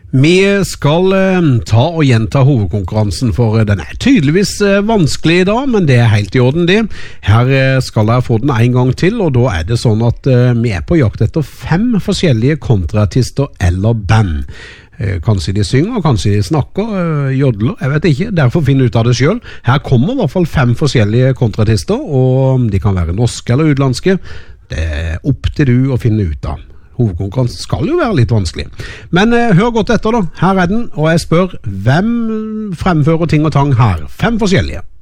Vi skal ta og gjenta hovedkonkurransen, for den er tydeligvis vanskelig i dag, men det er helt i orden det. Her skal jeg få den en gang til, og da er det sånn at vi er på jakt etter 5 forskjellige kontraartister eller band. Kanskje de synger, kanskje de snakker, jodler, jeg vet ikke, derfor finne ut av det selv. Her kommer i hvert fall 5 forskjellige kontraartister, og de kan være norske eller utenlandske. Det er opp til du å finne ut av. Hovedkonkurransen skal jo være litt vanskelig. Men hør godt etter da. Her er den, og jeg spør, hvem fremfører ting og tang her? 5 forskjellige.